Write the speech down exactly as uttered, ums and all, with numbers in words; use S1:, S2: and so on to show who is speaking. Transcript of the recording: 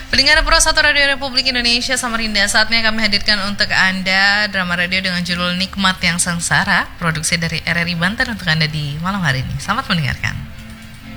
S1: Pendengar Pro satu Radio Republik Indonesia Samarinda, saatnya kami hadirkan untuk Anda drama radio dengan judul Nikmat yang Sengsara, produksi dari R R I Banten untuk Anda di malam hari ini. Selamat mendengarkan.